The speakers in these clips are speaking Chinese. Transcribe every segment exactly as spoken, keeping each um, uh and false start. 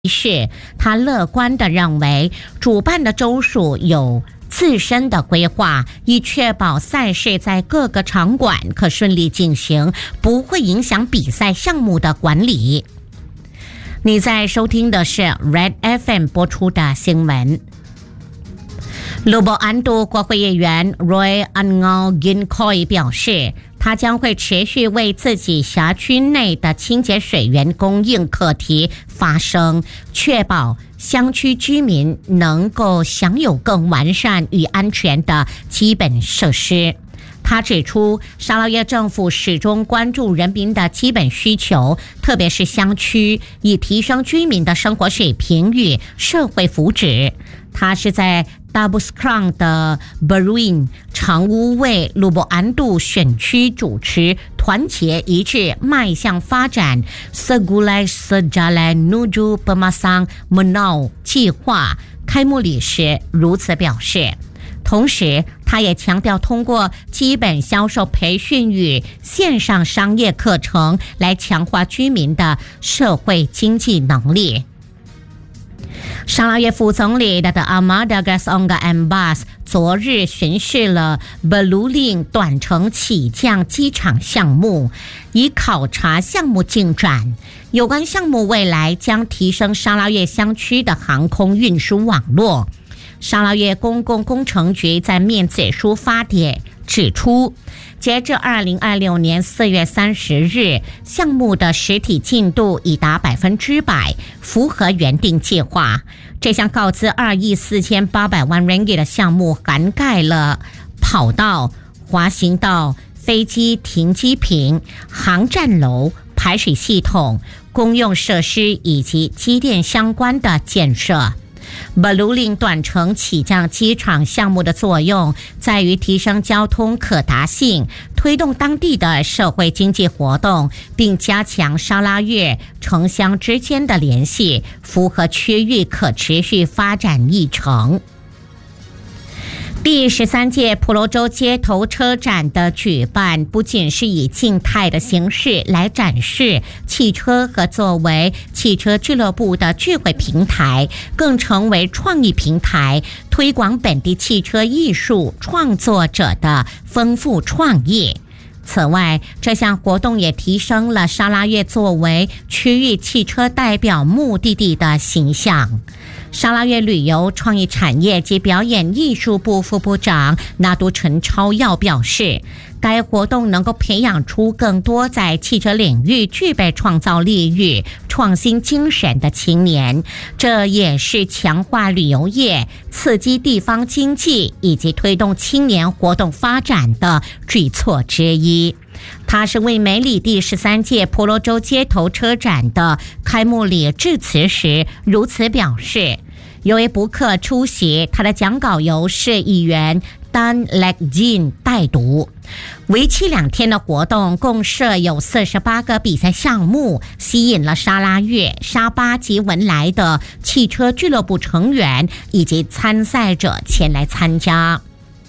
是他乐观地认为，主办的州属有自身的规划，以确保赛事在各个场馆可顺利进行，不会影响比赛项目的管理。你在收听的是 Red F M 播出的新闻。卢伯安都国会议员 Roy Angao Gincoy 表示，他将会持续为自己辖区内的清洁水源供应课题发声，确保乡区居民能够享有更完善与安全的基本设施。他指出，沙劳越政府始终关注人民的基本需求，特别是乡区，以提升居民的生活水平与社会福祉。他是在 Dabus Crown 的 Berwyn 长屋为卢伯安都选区主持团结一致迈向发展 Segulai Sejalan Menuju Pemasang Menau 计划开幕礼时如此表示。同时，他也强调通过基本销售培训与线上商业课程来强化居民的社会经济能力。沙劳越副总理的 Ahmad Gasonga Ambas 昨日巡视了 Berluling 短程起降机场项目，以考察项目进展。有关项目未来将提升沙劳越乡区的航空运输网络。沙劳越公共工程局在面子书发帖指出，截至二零二六年四月三十日，项目的实体进度已达百分之百，符合原定计划。这项耗资二亿四千八百万 ringgit 的项目涵盖了跑道、滑行道、飞机停机坪、航站楼、排水系统、公用设施以及机电相关的建设。Berluling 短程起降机场项目的作用在于提升交通可达性，推动当地的社会经济活动，并加强沙拉越城乡之间的联系，符合区域可持续发展议程。第十三届婆罗洲街头车展的举办，不仅是以静态的形式来展示汽车和作为汽车俱乐部的聚会平台，更成为创意平台，推广本地汽车艺术创作者的丰富创意。此外，这项活动也提升了沙拉越作为区域汽车代表目的地的形象。沙拉越旅游创意产业及表演艺术部副部长纳都陈超耀表示，该活动能够培养出更多在汽车领域具备创造力与创新精神的青年，这也是强化旅游业、刺激地方经济以及推动青年活动发展的举措之一。他是为美里第十三届婆罗洲街头车展的开幕礼致辞时如此表示。由于不克出席，他的讲稿由市议员丹勒金代读。为期两天的活动共设有四十八个比赛项目，吸引了沙拉越、沙巴及文莱的汽车俱乐部成员以及参赛者前来参加。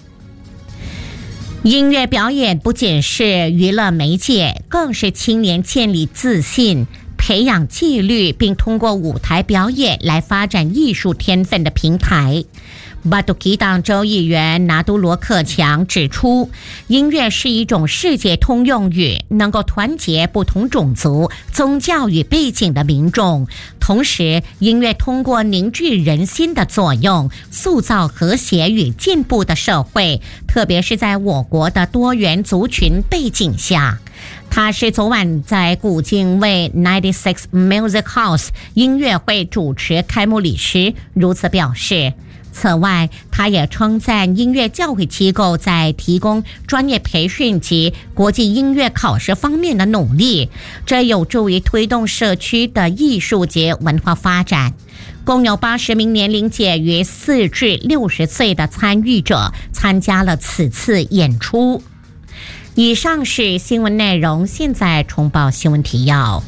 音乐表演不仅是娱乐媒介，更是青年建立自信、培养纪律，并通过舞台表演来发展艺术天分的平台。巴杜基党州议员拿督罗克强指出，音乐是一种世界通用语，能够团结不同种族、宗教与背景的民众。同时，音乐通过凝聚人心的作用，塑造和谐与进步的社会，特别是在我国的多元族群背景下。他是昨晚在古晋为九十六 Music House 音乐会主持开幕礼时如此表示。此外，他也称赞音乐教育机构在提供专业培训及国际音乐考试方面的努力，这有助于推动社区的艺术及文化发展。共有八十名年龄介于四至六十岁的参与者参加了此次演出。以上是新闻内容，现在重报新闻提要。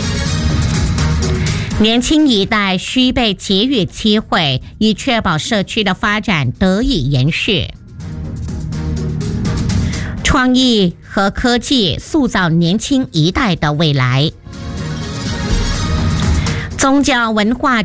年轻一代需被给予机会，以确保社区的发展得以延续。创意和科技塑造年轻一代的未来。 宗教文化